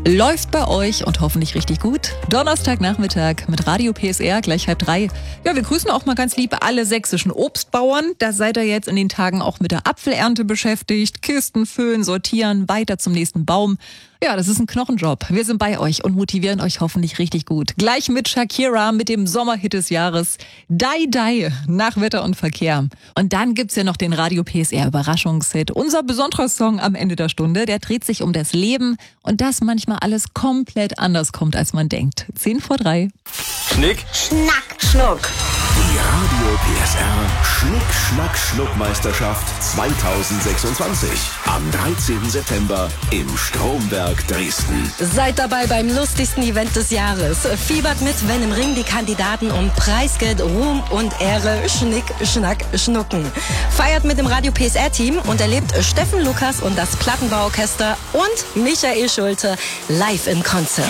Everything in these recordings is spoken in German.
Läuft bei euch und hoffentlich richtig gut. Donnerstagnachmittag mit Radio PSR, gleich 2:30. Ja, wir grüßen auch mal ganz lieb alle sächsischen Obstbauern. Da seid ihr jetzt in den Tagen auch mit der Apfelernte beschäftigt. Kisten füllen, sortieren, weiter zum nächsten Baum. Ja, das ist ein Knochenjob. Wir sind bei euch und motivieren euch hoffentlich richtig gut. Gleich mit Shakira, mit dem Sommerhit des Jahres. Die Die, nach Wetter und Verkehr. Und dann gibt's ja noch den Radio PSR Überraschungshit. Unser besonderer Song am Ende der Stunde, der dreht sich um das Leben und dass manchmal alles komplett anders kommt, als man denkt. 2:50. Schnick, Schnack, Schnuck. die Radio PSR Schnick, Schnack, Schnuck-Meisterschaft 2026. Am 13. September im Stromberg Dresden. Seid dabei beim lustigsten Event des Jahres. Fiebert mit, wenn im Ring die Kandidaten um Preisgeld, Ruhm und Ehre Schnick, Schnack, Schnucken. Feiert mit dem Radio PSR-Team und erlebt Steffen Lukas und das Plattenbauorchester und Michael Schulte live im Konzert.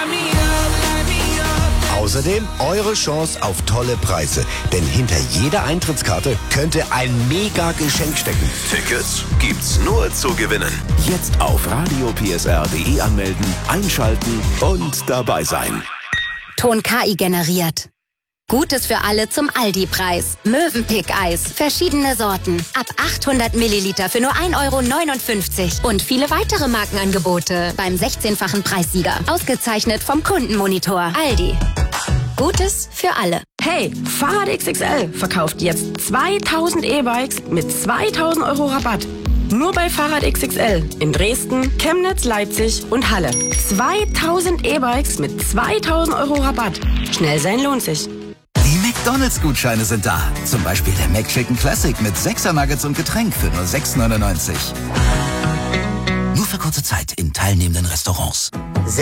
Außerdem eure Chance auf tolle Preise. Denn hinter jeder Eintrittskarte könnte ein Mega-Geschenk stecken. Tickets gibt's nur zu gewinnen. Jetzt auf radiopsr.de anmelden, einschalten und dabei sein. Ton KI generiert. Gutes für alle zum Aldi-Preis. Mövenpick-Eis. Verschiedene Sorten. Ab 800 Milliliter für nur 1,59 €. Und viele weitere Markenangebote beim 16-fachen Preissieger. Ausgezeichnet vom Kundenmonitor. Aldi. Gutes für alle. Hey, Fahrrad XXL verkauft jetzt 2000 E-Bikes mit 2000 € Rabatt. Nur bei Fahrrad XXL in Dresden, Chemnitz, Leipzig und Halle. 2000 E-Bikes mit 2000 € Rabatt. Schnell sein lohnt sich. Die McDonalds-Gutscheine sind da. Zum Beispiel der McChicken Classic mit 6er Nuggets und Getränk für nur 6,99 €. Nur für kurze Zeit in teilnehmenden Restaurants.